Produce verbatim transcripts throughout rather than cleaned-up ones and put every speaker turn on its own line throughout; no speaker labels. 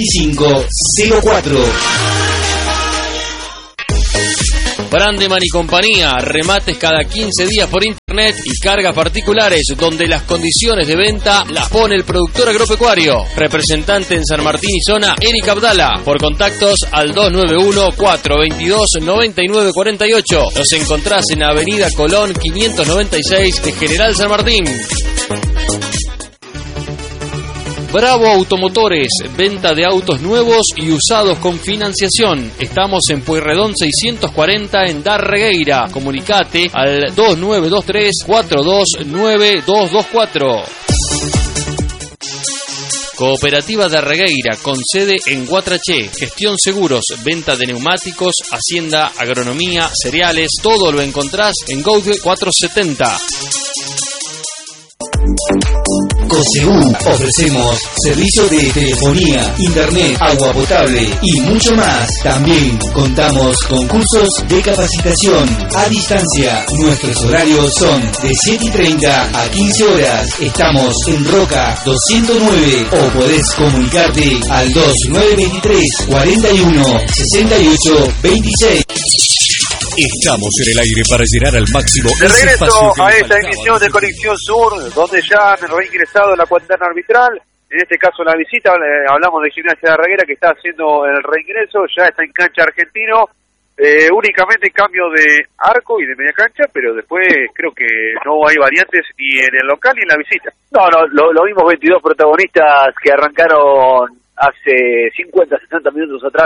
cinco cero cuatro.
Brandeman y compañía, remates cada quince días por internet y cargas particulares, donde las condiciones de venta las pone el productor agropecuario. Representante en San Martín y zona, Eric Abdala. Por contactos al dos nueve uno, cuatro dos dos, nueve nueve cuatro ocho. Nos encontrás en Avenida Colón quinientos noventa y seis de General San Martín. Bravo Automotores, venta de autos nuevos y usados con financiación. Estamos en Pueyrredón seiscientos cuarenta en Darregueira. Comunicate al dos nueve dos tres, cuatro dos nueve dos dos cuatro. Cooperativa Darregueira, con sede en Guatraché, gestión seguros, venta de neumáticos, hacienda, agronomía, cereales, todo lo encontrás en Goude cuatrocientos setenta.
COSEU, ofrecemos servicio de telefonía, internet, agua potable y mucho más. También contamos con cursos de capacitación a distancia. Nuestros horarios son de siete y treinta a quince horas. Estamos en Roca doscientos nueve o podés comunicarte al dos nueve dos tres, cuarenta y uno, sesenta y ocho veintiséis.
Estamos en el aire para llenar al máximo.
De regreso a esta emisión de Conexión Sur, donde ya han reingresado la cuaterna arbitral, en este caso la visita, eh, hablamos de Gimnasia de Darregueira que está haciendo el reingreso, ya está en cancha Argentino, eh, únicamente cambio de arco y de media cancha, pero después creo que no hay variantes ni en el local ni en la visita.
No, no, lo, lo mismos veintidós protagonistas que arrancaron hace cincuenta, sesenta minutos atrás.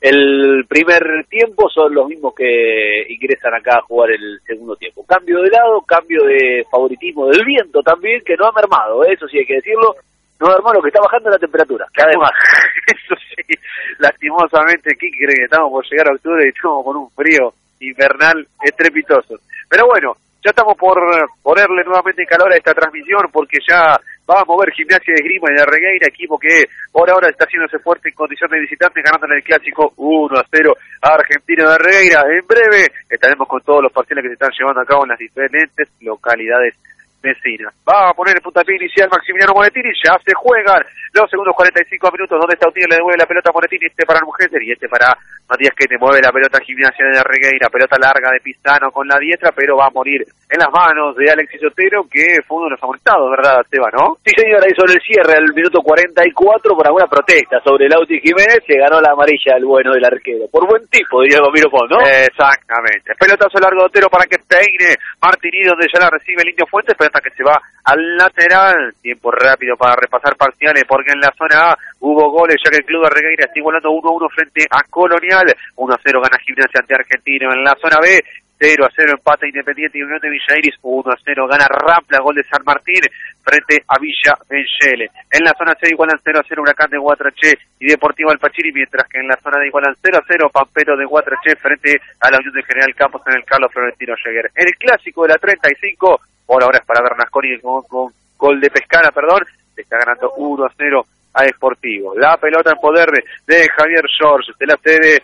El primer tiempo son los mismos que ingresan acá a jugar el segundo tiempo. Cambio de lado, cambio de favoritismo del viento también, que no ha mermado, ¿eh? Eso sí hay que decirlo, no ha mermado, lo que está bajando la temperatura, cada vez más.
Eso sí, lastimosamente, ¿qué creen? Que estamos por llegar a octubre y estamos con un frío invernal estrepitoso. Pero bueno, ya estamos por ponerle nuevamente en calor a esta transmisión, porque ya va a mover Gimnasia de Esgrima y de Darregueira, equipo que por ahora está haciéndose fuerte en condición de visitante, ganando en el clásico uno a cero a Argentino de Darregueira. En breve estaremos con todos los parciales que se están llevando a cabo en las diferentes localidades vecinas. Va a poner el puntapié inicial Maximiliano Monetini, ya se juegan los segundos cuarenta y cinco minutos, donde Stautier le devuelve la pelota a Monetini, este para Mujeter y este para Matías que te mueve la pelota a Gimnasia de Darregueira, pelota larga de Pizano con la diestra, pero va a morir en las manos de Alexis Otero, que fue uno de los amonestados, ¿verdad, Esteban, no?
Sí, señora, ahí sobre el cierre, al minuto cuarenta y cuatro, por alguna protesta sobre Lauti Jiménez, se ganó la amarilla el bueno del arquero. Por buen tipo, diría Gomiro Pons, ¿no?
Exactamente. Pelotazo largo de Otero para que peine Martini, donde ya la recibe el Indio Fuentes, pelota que se va al lateral. Tiempo rápido para repasar parciales, porque en la zona A hubo goles, ya que el club de Darregueira está igualando uno a uno frente a Colonial. uno a cero gana Gimnasia ante Argentino. En la zona B, cero a cero empate Independiente y Unión de Villa Iris. uno a cero gana Rampla, gol de San Martín frente a Villa Menchele. En la zona C igualan cero a cero Huracán de Guatraché y Deportivo Alpachiri, mientras que en la zona D igualan cero a cero Pampero de Guatraché frente a la Unión de General Campos en el Carlos Florentino Jäger. En el clásico de la treinta y cinco, por ahora es para Bernasconi con, con gol de Pescara, perdón, le está ganando uno a cero a Sportivo. La pelota en poder de, de Javier George, se la cede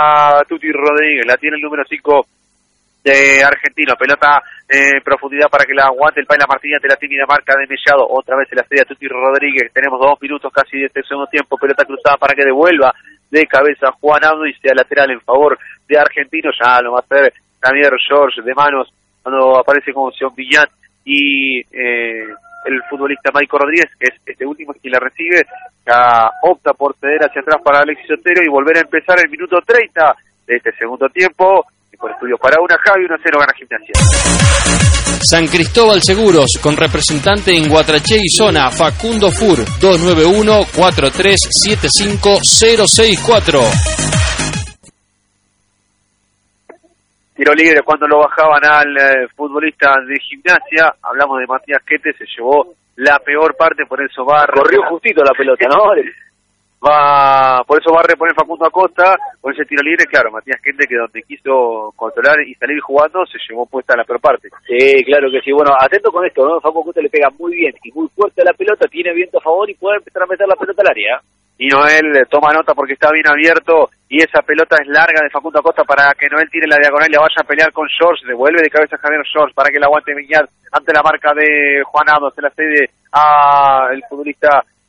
a Tuti Rodríguez, la tiene el número cinco de Argentino, pelota en profundidad para que la aguante el Paila Martínez de la tímida marca de Mellado, otra vez se la cede a Tuti Rodríguez, tenemos dos minutos casi de este segundo tiempo, pelota cruzada para que devuelva de cabeza Juan Abdo y sea lateral en favor de Argentino, ya lo va a hacer Javier George de manos cuando aparece como Sion Villat y eh, el futbolista Maico Rodríguez, que es este último quien la recibe, ya opta por ceder hacia atrás para Alexis Otero y volver a empezar el minuto treinta de este segundo tiempo. Y por Estudios para una, Javi, uno a cero gana Gimnasia.
San Cristóbal Seguros, con representante en Guatraché y zona, Facundo Fur, dos nueve uno, cuatro tres siete cinco cero seis cuatro.
Tiro libre cuando lo bajaban al eh, futbolista de Gimnasia, hablamos de Matías Quete, se llevó la peor parte, por eso va...
Corrió justito la pelota, ¿no?
va Por eso va a reponer Facundo Acosta, con ese tiro libre, claro, Matías Quete, que donde quiso controlar y salir jugando, se llevó puesta la peor parte.
Sí, claro que sí. Bueno, atento con esto, ¿no? Facundo Acosta le pega muy bien y muy fuerte a la pelota, tiene viento a favor y puede empezar a meter la pelota al área.
Y Noel toma nota porque está bien abierto y esa pelota es larga de Facundo Acosta para que Noel tire la diagonal y la vaya a pelear con George, devuelve de cabeza a Javier George para que la aguante Viñar ante la marca de Juan Abdo, se la cede a el futbolista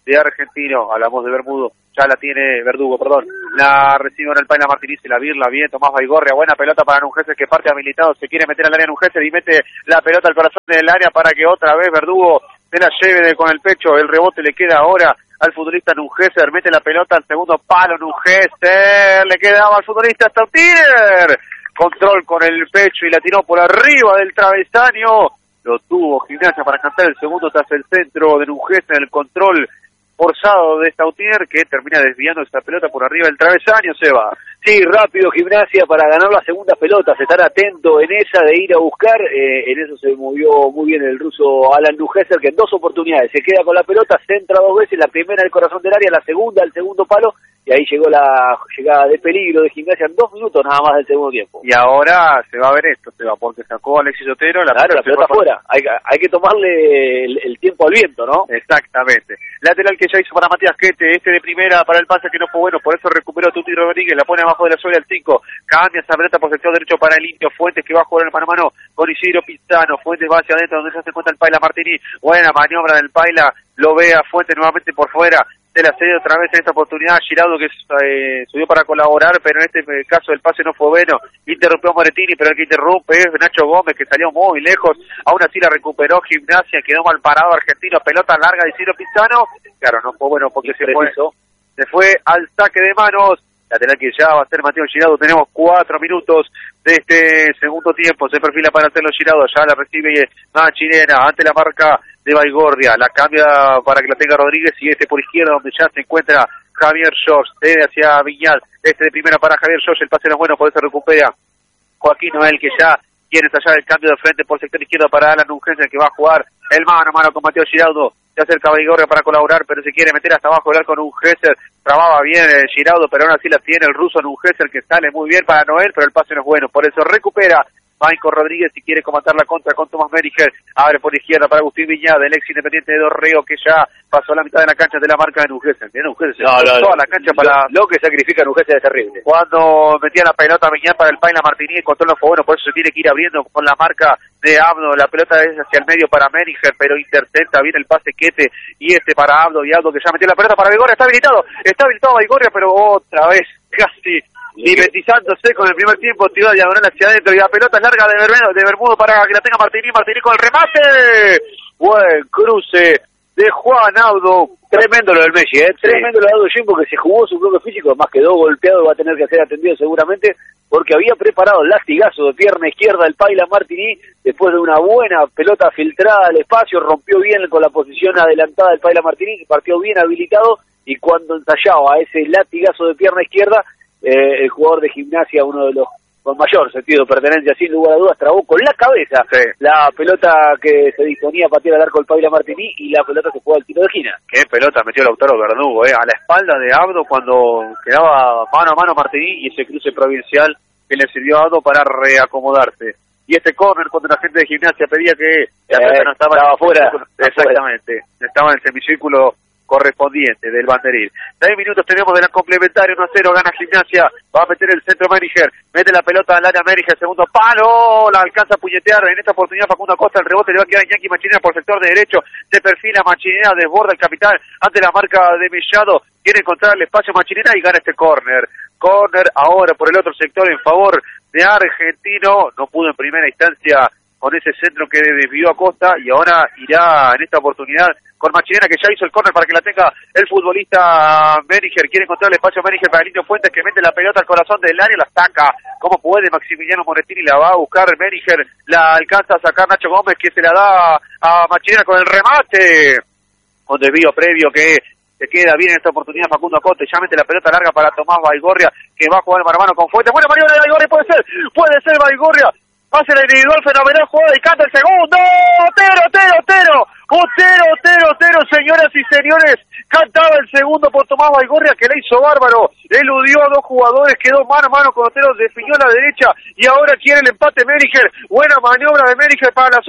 de Argentino. Hablamos de Bermudo, ya la tiene Verdugo, perdón. La recibe ahora el Paila Martínez, la birla bien, Tomás Baigorria, buena pelota para Nungesser que parte habilitado, se quiere meter al área Nungesser y mete la pelota al corazón del área para que otra vez Verdugo se la lleve de, con el pecho. El rebote le queda ahora al futbolista Nungesser, mete la pelota al segundo palo Nungesser, le quedaba al futbolista Stautiner. Control con el pecho y la tiró por arriba del travesaño. Lo tuvo Gimnasia para cantar el segundo tras el centro de Nungesser, el control forzado de Stautiner que termina desviando esta pelota por arriba del travesaño, Seba.
Sí, rápido Gimnasia para ganar la segunda pelota, se estar atento en esa de ir a buscar, eh, en eso se movió muy bien el ruso Alan Nungesser, que en dos oportunidades se queda con la pelota, centra dos veces, la primera al corazón del área, la segunda al segundo palo, y ahí llegó la llegada de peligro de Gimnasia en dos minutos nada más del segundo tiempo.
Y ahora se va a ver esto, Seba, porque sacó a Alexis Otero, la
claro, pelota, la pelota afuera, hay, hay que tomarle el, el tiempo al viento, ¿no?
Exactamente. Lateral que ya hizo para Matías Quete, este de primera para el pase que no fue bueno, por eso recuperó Tuti Rodríguez, la pone abajo de la suela al cinco, cambia esa pelota por sector derecho para el Indio Fuentes que va a jugar el mano a mano con Isidro Pizano. Fuentes va hacia adentro donde se hace cuenta el Paila Martini, buena maniobra del Paila, lo ve a Fuentes nuevamente por fuera, se la cede otra vez en esta oportunidad Giraudo que eh, subió para colaborar, pero en este caso el pase no fue bueno, interrumpió Moretini, pero el que interrumpe es Nacho Gómez que salió muy lejos, aún así la recuperó Gimnasia, quedó mal parado Argentino, pelota larga de Isidro Pizano, claro, no fue bueno porque se fue, se fue al saque de manos. Lateral que ya va a ser Mateo Giraudo. Tenemos cuatro minutos de este segundo tiempo. Se perfila para hacerlo Giraudo. Ya la recibe Machinena ante la marca de Baigorria. La cambia para que la tenga Rodríguez y este por izquierda donde ya se encuentra Javier George. Cede hacia Viñal. Este de primera para Javier George. El pase no es bueno, por eso recupera Joaquín Noel que ya quiere estallar el cambio de frente por sector izquierdo para Alan Nungesser que va a jugar el mano a mano con Mateo Giraudo. Se acerca Baigorria para colaborar, pero se quiere meter hasta abajo del arco Nungesser. Trababa bien el Giraudo, pero aún así la tiene el ruso Nungesser que sale muy bien para Noel, pero el pase no es bueno. Por eso recupera Michael Rodríguez si quiere combatar la contra con Tomás Meriger. Abre por izquierda para Agustín Viñada, el ex Independiente de Dorrego que ya pasó a la mitad de la cancha de la marca de Nungesser. Nungesser
no, no,
toda
no,
la cancha
lo,
para...
Lo que sacrifica Nungesser es terrible.
Cuando metía la pelota Viñada para el Paila Martini, el control no fue bueno, por eso se tiene que ir abriendo con la marca de Abdo. La pelota es hacia el medio para Meriger, pero intercepta bien el pase Quete y este para Abdo, y Abdo que ya metió la pelota para Baigorria, está habilitado, está habilitado Baigorria, pero otra vez casi mimetizándose con el primer tiempo, tiró diagonal hacia adentro y la pelota es larga de Bermudo, de Bermudo para que la tenga Martini, Martini con el remate, buen cruce de Juan Abdo,
tremendo lo del Messi, ¿eh? Tremendo lo de Abdo Jim porque se jugó su propio físico, además quedó golpeado, va a tener que ser atendido seguramente porque había preparado el lastigazo de pierna izquierda del Paila Martini, después de una buena pelota filtrada al espacio, rompió bien con la posición adelantada del Paila Martini, partió bien habilitado y cuando ensayaba ese latigazo de pierna izquierda, Eh, el jugador de Gimnasia, uno de los con mayor sentido de pertenencia, sin lugar a dudas, trabó con la cabeza sí. la pelota que se disponía a patear al arco del Paila Martini y la pelota se fue al tiro de esquina.
Qué pelota metió Lautaro Verdugo, eh, a la espalda de Abdo cuando quedaba mano a mano Martini y ese cruce provincial que le sirvió a Abdo para reacomodarse. Y este córner cuando la gente de Gimnasia pedía que la pelota
eh,
no estaba,
estaba afuera.
Exactamente, estaba en el semicírculo correspondiente del banderín. Seis minutos tenemos de la complementaria, uno a cero, gana Gimnasia, va a meter el centro Meriger, mete la pelota al área Meriger, segundo palo, la alcanza a puñetear, en esta oportunidad Facundo Acosta, el rebote le va a quedar a Iñaki Machinera por sector de derecho, se perfila Machinera, desborda el capitán ante la marca de Mellado, quiere encontrar el espacio Machinera y gana este córner. Córner ahora por el otro sector en favor de Argentino, no pudo en primera instancia con ese centro que desvió a Costa y ahora irá en esta oportunidad con Machinera que ya hizo el córner para que la tenga el futbolista Meriger, quiere encontrar el espacio Meriger para el Indio Fuentes que mete la pelota al corazón del área, la saca como puede Maximiliano Moretini, la va a buscar Meriger, la alcanza a sacar Nacho Gómez que se la da a Machinera con el remate, con desvío previo que se queda bien en esta oportunidad Facundo Acosta, ya mete la pelota larga para Tomás Baigorria que va a jugar mano a mano con Fuentes, buena maniobra de Baigorria, puede ser, puede ser Baigorria, hace la individual fenomenal jugada y canta el segundo. Otero, Otero, Otero, Otero, Otero, Otero, señoras y señores, cantaba el segundo por Tomás Baigorria que le hizo bárbaro, eludió a dos jugadores, quedó mano a mano con Otero, definió a la derecha y ahora quiere el empate Meriger, buena maniobra de Meriger para la Zura,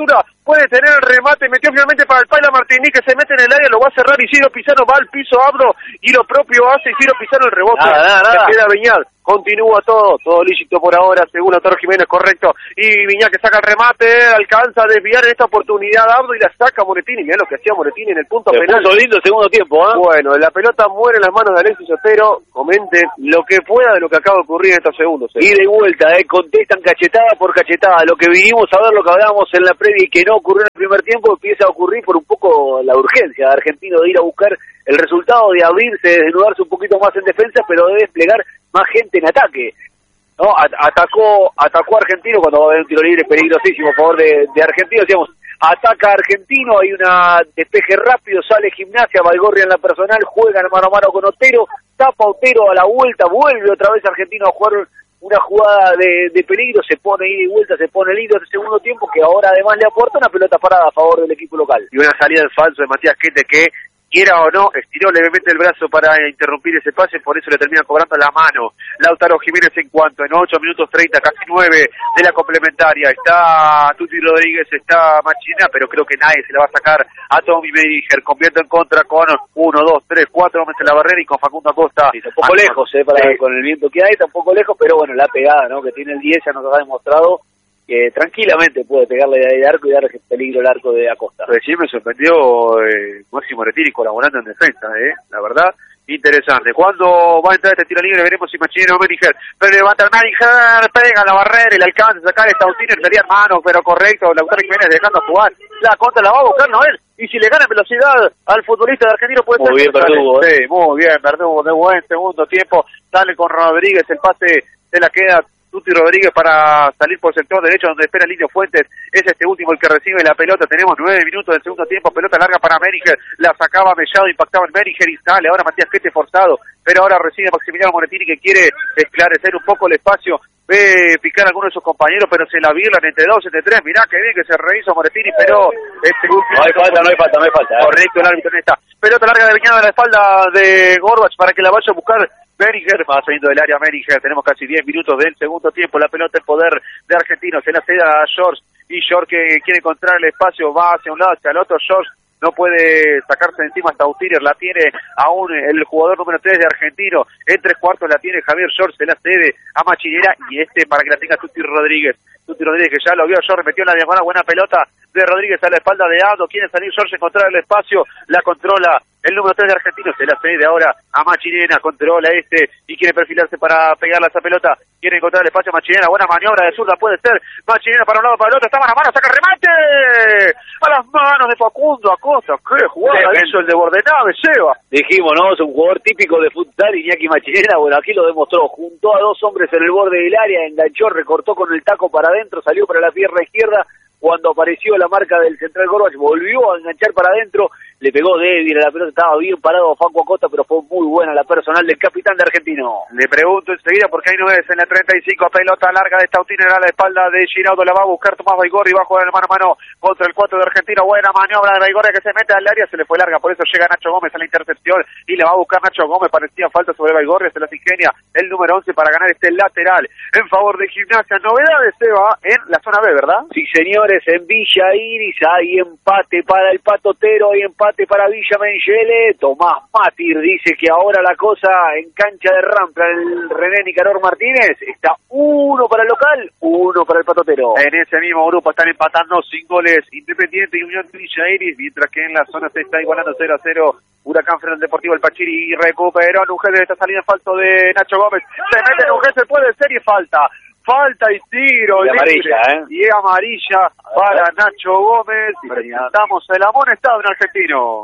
puede tener el remate, metió finalmente para el Paila Martínez, que se mete en el área, lo va a cerrar Isidro Pizarro, va al piso Abdo, y lo propio hace Isidro Pizarro el rebote.
Nada, nada, nada.
Se queda Viñal, continúa todo, todo lícito por ahora, según Lautaro Jiménez, correcto, y Viñal que saca el remate, alcanza a desviar en esta oportunidad Abdo y la saca Moretini, mirá lo que hacía Moretini en el punto
Se
penal.
puso lindo el segundo tiempo, ¿eh?
Bueno, la pelota muere en las manos de Alexis Otero, comente lo que pueda de lo que acaba de ocurrir en estos segundos.
Y de vuelta, eh, contestan cachetada por cachetada. Lo que vinimos a ver, lo que hablábamos en la previa y que no ocurrió en el primer tiempo, empieza a ocurrir por un poco la urgencia de Argentino de ir a buscar el resultado, de abrirse, de desnudarse un poquito más en defensa, pero de desplegar más gente en ataque. ¿No? Atacó, atacó a Argentino cuando va a haber un tiro libre peligrosísimo a favor de, de Argentino. Decíamos, ataca a Argentino, hay una despeje rápido, sale Gimnasia, Baigorria en la personal, juega en mano a mano con Otero, tapa Otero a la vuelta, vuelve otra vez Argentino a jugar una jugada de, de peligro, se pone ida y vuelta, se pone lindo ese segundo tiempo, que ahora además le aporta una pelota parada a favor del equipo local.
Y una salida en falso de Matías Quete que, quiera o no, estiró levemente el brazo para interrumpir ese pase, por eso le termina cobrando la mano Lautaro Jiménez en cuanto en ocho minutos treinta, casi nueve de la complementaria. Está Tuti Rodríguez, está Machina, pero creo que nadie se la va a sacar a Tommy Mediger. Convierte en contra con uno, dos, tres, cuatro hombres en la barrera y con Facundo Acosta.
Sí, está un poco
ah,
lejos, eh, para,
eh,
con el viento que hay, está un poco lejos, pero bueno, la pegada, ¿no? Que tiene el diez ya nos ha demostrado que tranquilamente puede pegarle de arco y dar peligro el arco de Acosta.
Recién me sorprendió eh, Máximo Retiri colaborando en defensa, eh, la verdad, interesante. ¿Cuándo va a entrar este tiro libre? Veremos si Machina o Mediger. Pero levanta el Mediger, pega la barrera y le alcanza a sacar esta Stautiner, sería hermano, pero correcto, Lautaro Jiménez dejando jugar. La contra la va a buscar Noel, y si le gana velocidad al futbolista de Argentino puede ser...
Muy bien, Verdugo,
¿eh? Sí, muy bien, Verdugo, de buen segundo tiempo, sale con Rodríguez, el pase se la queda Tuti Rodríguez para salir por el sector derecho donde espera el Indio Fuentes, es este último el que recibe la pelota. Tenemos nueve minutos del segundo tiempo, pelota larga para Mediger, la sacaba Mellado, impactaba en Mediger y sale ahora Matías Quete forzado, pero ahora recibe Maximiliano Moretini que quiere esclarecer un poco el espacio, ve picar a alguno de sus compañeros, pero se la virlan entre dos, entre tres. Mirá que bien que se rehizo Moretini, pero este último...
No hay falta, no hay falta, no hay falta. ¿eh?
Correcto, el árbitro en esta pelota larga de Viñada a la espalda de Gorbach para que la vaya a buscar Mediger, va saliendo del área Mediger. Tenemos casi diez minutos del segundo tiempo, la pelota en poder de Argentinos, se la cede a George, y George que quiere encontrar el espacio, va hacia un lado, hacia el otro. George no puede sacarse de encima hasta Utirer, la tiene aún el jugador número tres de Argentino, en tres cuartos la tiene Javier George, se la cede a Machinera, y este para que la tenga Tuti Rodríguez. Tuti Rodríguez que ya lo vio, George metió en la diagonal, buena pelota de Rodríguez a la espalda de Aldo, quiere salir George, encontrar el espacio, la controla el número tres de Argentino, se la cede ahora a Machinena, controla este y quiere perfilarse para pegarle a esa pelota, quiere encontrar el espacio a Machinena, buena maniobra de zurda puede ser, Machinena para un lado, para el otro, está mano a mano, saca el remate a las manos de Facundo Acosta. Qué jugada hizo el de Bordenave, Seba.
Dijimos, ¿no? Es un jugador típico de futsal, Iñaki Machinena. Bueno, aquí lo demostró, juntó a dos hombres en el borde del área, enganchó, recortó con el taco para adentro, salió para la pierna izquierda. Cuando apareció la marca del central Gorbach, volvió a enganchar para adentro, le pegó débil a la pelota, estaba bien parado Facu Acosta, pero fue muy buena la personal del capitán de Argentino.
Le pregunto enseguida, porque ahí no es, en la treinta y cinco, pelota larga de Stautiner a la espalda de Giraudo, la va a buscar Tomás Baigorri, va a jugar el mano a mano contra el cuatro de Argentino, buena maniobra de Baigorri que se mete al área, se le fue larga, por eso llega Nacho Gómez a la intercepción, y le va a buscar Nacho Gómez, parecía falta sobre Baigorri, se las ingenia el número once para ganar este lateral en favor de Gimnasia. Novedades, Seba, en la zona B, ¿verdad?
Sí, señores, en Villa Iris hay empate para el Patotero, hay empate para Villa Menchele. Tomás Matir dice que ahora la cosa en cancha de Rampla, el René Nicanor Martínez, está uno para el local, uno para el Patotero.
En ese mismo grupo están empatando sin goles Independiente y Unión de Villa Iris, mientras que en la zona se está igualando cero a cero Huracán frente al Deportivo El Pachiri, y recuperó Núñez de esta salida en falso de Nacho Gómez, se mete Núñez, se puede ser y falta. Falta y tiro.
Y amarilla, ¿eh?
Y amarilla para Nacho Gómez. Y presentamos el amonestado en Argentino.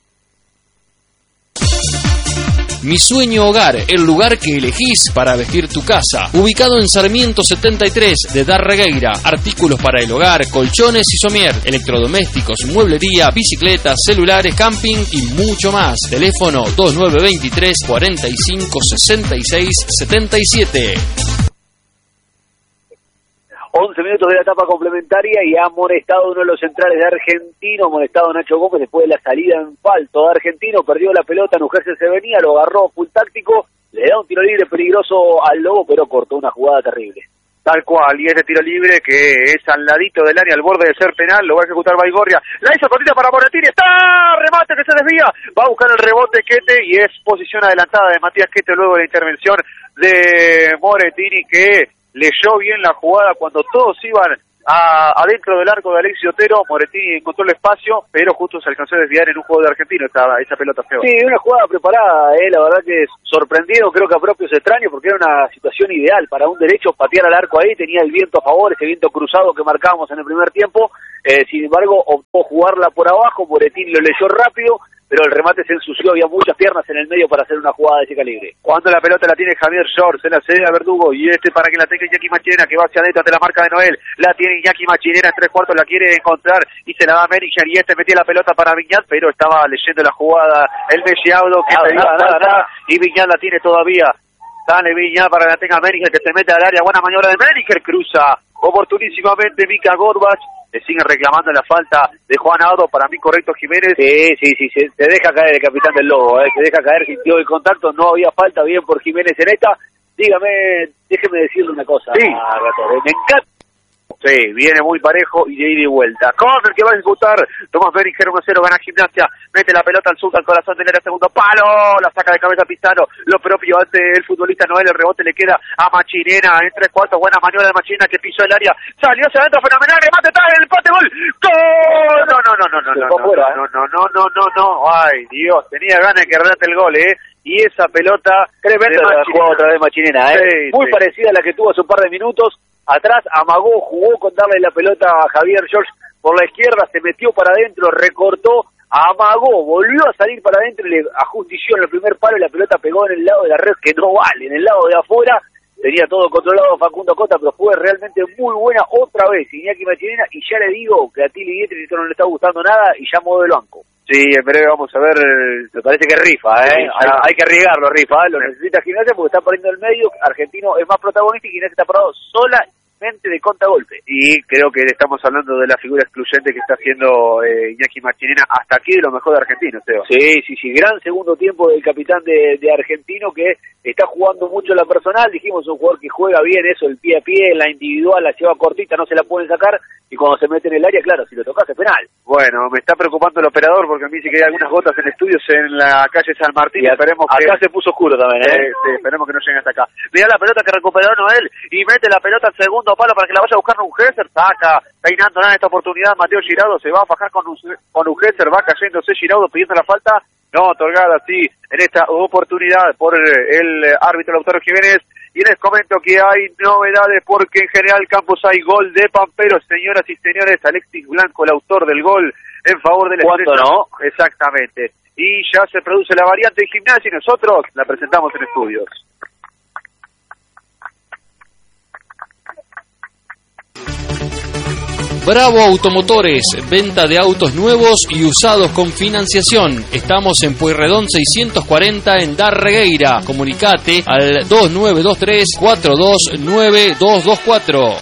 Mi Sueño Hogar, el lugar que elegís para vestir tu casa. Ubicado en Sarmiento setenta y tres de Darregueira. Artículos para el hogar, colchones y somier, electrodomésticos, mueblería, bicicletas, celulares, camping y mucho más. Teléfono dos nueve dos tres, cuatro cinco, seis seis siete siete.
once minutos de la etapa complementaria y ha amonestado uno de los centrales de Argentino, amonestado Nacho Gómez después de la salida en falto de Argentino, perdió la pelota, Nujerse se venía, lo agarró full táctico, le da un tiro libre peligroso al Lobo, pero cortó una jugada terrible.
Tal cual, y ese tiro libre que es al ladito del área, al borde de ser penal, lo va a ejecutar Baigorria. La hizo cortita para Moretini, está, remate que se desvía, va a buscar el rebote Quete y es posición adelantada de Matías Quete luego de la intervención de Moretini, que leyó bien la jugada cuando todos iban a, adentro del arco de Alexis Otero. Moretini encontró el espacio, pero justo se alcanzó a desviar en un juego de argentino esa, esa pelota fea.
Sí, una jugada preparada, eh, la verdad que sorprendido, creo que a propios extraños, porque era una situación ideal para un derecho patear al arco ahí, tenía el viento a favor, ese viento cruzado que marcábamos en el primer tiempo, eh, sin embargo optó jugarla por abajo, Moretini lo leyó rápido, pero el remate se ensució, había muchas piernas en el medio para hacer una jugada de ese calibre.
Cuando la pelota la tiene Javier Short, se la cede a Verdugo, y este para que la tenga Iñaki Machinena, que va hacia adentro ante la marca de Noel, la tiene Iñaki Machinena en tres cuartos, la quiere encontrar, y se la da a Meringer, y este metía la pelota para Viñat, pero estaba leyendo la jugada el Melliaudo, que
nada,
se iba
nada, nada,
y Viñat la tiene todavía. Dale Viñat para que la tenga Meringer, que se mete al área, buena maniobra de Meringer, cruza oportunísimamente Mika Gorbach, le siguen reclamando la falta de Juan Audo, para mí correcto Jiménez.
Sí, sí, sí, se, se deja caer el capitán del Lobo, eh, se deja caer, sintió el contacto, no había falta, bien por Jiménez en esta. Dígame, déjeme decirle una cosa.
Sí.
Ah, Gator, me encanta.
Sí, viene muy parejo y de ida y vuelta. Corner que va a ejecutar Tomás Beringer, uno cero, gana Gimnasia, mete la pelota al sur, al corazón del área, segundo palo, la saca de cabeza Pizarro, lo propio ante el futbolista Noel, el rebote le queda a Machinena, en tres cuartos, buena maniobra de Machinena que pisó el área, salió hacia adentro, fenomenal, remate, está el empate, gol, ¡gol! No, no, no, no, no, no, no, no, no, no, no, no, no, ay, Dios, tenía ganas de que relate el gol, eh, y esa pelota,
tremenda la jugada otra vez Machinena, eh, sí, muy sí. parecida a la que tuvo hace un par de minutos. Atrás amagó, jugó con darle la pelota a Javier George por la izquierda, se metió para adentro, recortó, amagó, volvió a salir para adentro y le ajustició en el primer palo y la pelota pegó en el lado de la red que no vale, en el lado de afuera. Tenía todo controlado Facundo Cota, pero fue realmente muy buena otra vez Iñaki Machinena, y ya le digo que a Tilly Dietrich esto no le está gustando nada y ya modo el banco.
Sí, en breve vamos a ver.
Me parece que rifa, ¿eh? Sí, hay, hay que arriesgarlo, rifa, ¿eh? Lo necesita Gimnasia porque está poniendo el medio. Argentino es más protagonista y Gimnasia está parado solamente de contragolpe.
Y creo que estamos hablando de la figura excluyente que está haciendo eh, Iñaki Machinena, hasta aquí de lo mejor de Argentino, Seba.
Sí, sí, sí, gran segundo tiempo del capitán de, de Argentino, que está jugando mucho la personal. Dijimos, un jugador que juega bien eso, el pie a pie, la individual, la lleva cortita, no se la pueden sacar, y cuando se mete en el área, claro, si lo tocas es penal.
Bueno, me está preocupando el operador porque a mí sí que hay algunas gotas en estudios en la calle San Martín.
Y
esperemos
acá
que...
se puso oscuro también, ¿eh?
Eh, sí, esperemos que no lleguen hasta acá. Mira la pelota que recuperó Noel y mete la pelota al segundo palo para que la vaya a buscar Ungesser. Saca, peinando nada en esta oportunidad. Mateo Giraudo se va a fajar con, con Ungesser, va cayéndose Giraudo pidiendo la falta. No, otorgada sí en esta oportunidad por el árbitro Lautaro Jiménez. Y les comento que hay novedades porque en General Campos hay gol de Pampero, señoras y señores. Alexis Blanco, el autor del gol en favor del
¿Cuánto no?
Exactamente. Y ya se produce la variante de Gimnasia y nosotros la presentamos en estudios.
Bravo Automotores, venta de autos nuevos y usados con financiación. Estamos en Pueyrredón seiscientos cuarenta en Darregueira. Comunicate al dos nueve dos tres, cuatro dos nueve, dos dos cuatro.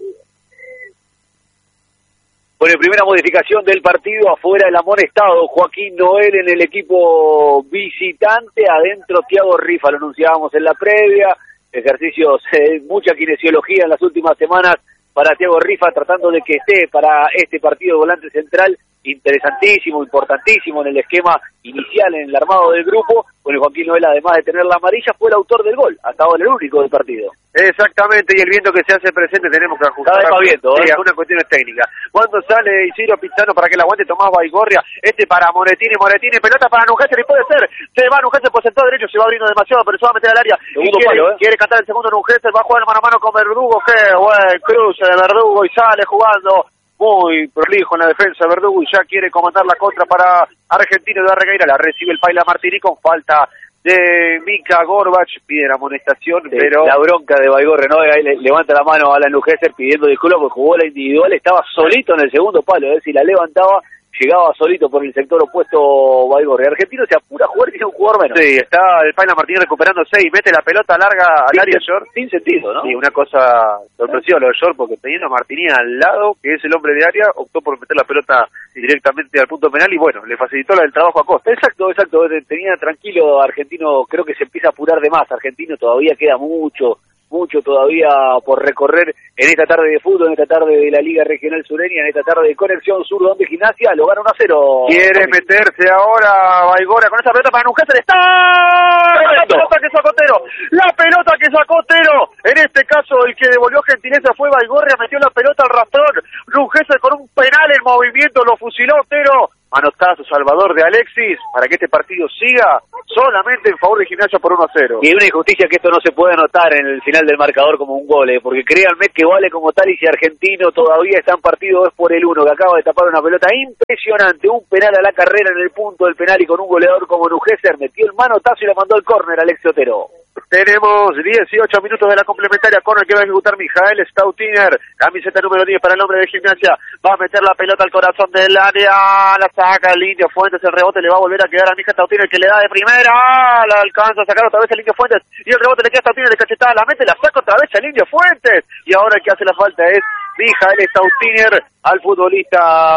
Bueno, primera modificación del partido, afuera el amonestado Joaquín Noel en el equipo visitante, adentro Thiago Rifa, lo anunciábamos en la previa, ejercicios, eh, mucha kinesiología en las últimas semanas para Thiago Rifa, tratando de que esté para este partido volante central, interesantísimo, importantísimo en el esquema inicial, en el armado del grupo. Bueno, Joaquín Noel, además de tener la amarilla, fue el autor del gol, hasta ahora el único del partido.
Exactamente, y el viento que se hace presente tenemos que ajustar.
Cada vez más viento,
¿eh?
Sí,
algunas cuestiones técnicas. Cuando sale Isidro Pizano para que la aguante Tomás Baigorria, este para Moretini, Moretini, pelota para Nugesser y puede ser, se va Nugesser por centro derecho, se va abriendo demasiado, pero se va a meter al área.
Segundo
quiere,
palo, ¿eh?
quiere cantar el segundo Nugesser, va a jugar mano a mano con Verdugo, que buen cruce de Verdugo y sale jugando muy prolijo en la defensa Verdugo y ya quiere comandar la contra para Argentino de Arregueira, la recibe el Paila Martini con falta de Mika Gorbach, pide la amonestación, sí, pero...
La bronca de Baigorre, ¿no? Ahí le, levanta la mano a Alan Nugesser pidiendo disculpas porque jugó la individual, estaba solito en el segundo palo, ¿eh? Si la levantaba, llegaba solito por el sector opuesto Baigorre. Argentino se apura a jugar y tiene un jugador menos.
Sí, está el Paila Martínez recuperándose y mete la pelota larga al
sin
área short.
Sin sentido, ¿no?
Sí, una cosa sorpresiva lo de short, porque teniendo a Martínez al lado, que es el hombre de área, optó por meter la pelota directamente al punto penal y bueno, le facilitó el trabajo a Costa.
Exacto, exacto, tenía tranquilo Argentino, creo que se empieza a apurar de más, Argentino todavía queda mucho, mucho todavía por recorrer en esta tarde de fútbol, en esta tarde de la Liga Regional Sureña, en esta tarde de Conexión Sur, donde Gimnasia lo gana uno a cero.
Quiere meterse ahora Baigorria con esa pelota para Nujese. ¡Está! La pelota que sacó Otero. La pelota que sacó Otero. En este caso, el que devolvió gentileza fue Baigorria. Metió la pelota al rastrón. Nujese con un penal en movimiento. Lo fusiló Otero. Manotazo Salvador de Alexis para que este partido siga solamente en favor de Gimnasia por uno a cero.
Y una injusticia que esto no se puede anotar en el final del marcador como un gol, ¿eh? Porque créanme que vale como tal, y si Argentino todavía está en partido dos por el uno, que acaba de tapar una pelota impresionante, un penal a la carrera en el punto del penal y con un goleador como Nujese, metió el manotazo y la mandó al córner Alexis Otero.
Tenemos dieciocho minutos de la complementaria, corner que va a ejecutar Mijael Stautiner, camiseta número diez para el nombre de Gimnasia, va a meter la pelota al corazón del área, la saca el Indio Fuentes, el rebote le va a volver a quedar a Mijael Stautiner, que le da de primera, la alcanza a sacar otra vez el Indio Fuentes, y el rebote le queda a Stautiner de cachetada, la mete, la saca otra vez el Indio Fuentes, y ahora el que hace la falta es Mijael Stautiner al futbolista